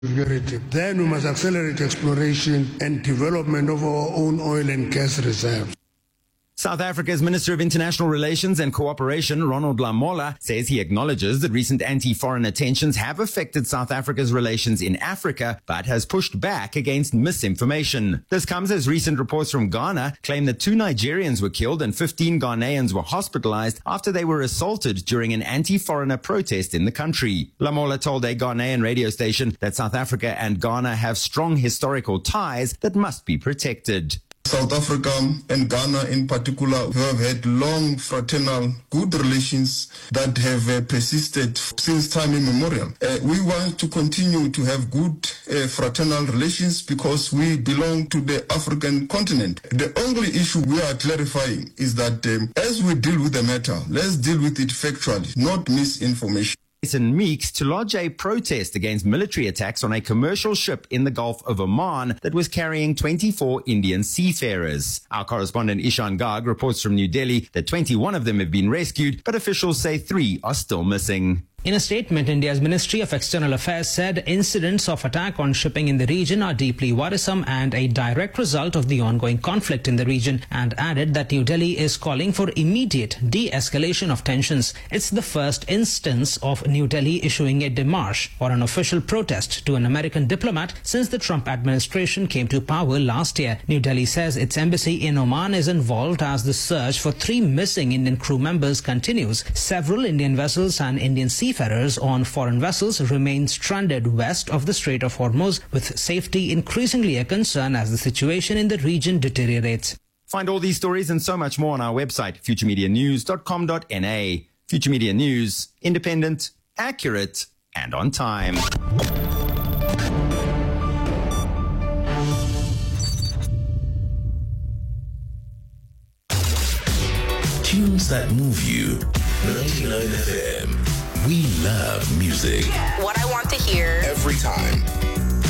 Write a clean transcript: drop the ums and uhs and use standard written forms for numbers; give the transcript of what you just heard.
Security. Then we must accelerate exploration and development of our own oil and gas reserves. South Africa's Minister of International Relations and Cooperation, Ronald Lamola, says he acknowledges that recent anti-foreigner tensions have affected South Africa's relations in Africa, but has pushed back against misinformation. This comes as recent reports from Ghana claim that 2 Nigerians were killed and 15 Ghanaians were hospitalized after they were assaulted during an anti-foreigner protest in the country. Lamola told a Ghanaian radio station that South Africa and Ghana have strong historical ties that must be protected. South Africa and Ghana in particular have had long, fraternal, good relations that have persisted since time immemorial. We want to continue to have good fraternal relations because we belong to the African continent. The only issue we are clarifying is that as we deal with the matter, let's deal with it factually, not misinformation. Jason Meeks to lodge a protest against military attacks on a commercial ship in the Gulf of Oman that was carrying 24 Indian seafarers. Our correspondent Ishan Garg reports from New Delhi that 21 of them have been rescued, but officials say 3 are still missing. In a statement, India's Ministry of External Affairs said incidents of attack on shipping in the region are deeply worrisome and a direct result of the ongoing conflict in the region, and added that New Delhi is calling for immediate de-escalation of tensions. It's the first instance of New Delhi issuing a démarche or an official protest to an American diplomat since the Trump administration came to power last year. New Delhi says its embassy in Oman is involved as the search for 3 missing Indian crew members continues. Several Indian vessels and Indian seafarers on foreign vessels remain stranded west of the Strait of Hormuz, with safety increasingly a concern as the situation in the region deteriorates. Find all these stories and so much more on our website, futuremedianews.com.na. Future Media News, independent, accurate, and on time. Tunes that move you. 99 FM. We love music. What I want to hear every time.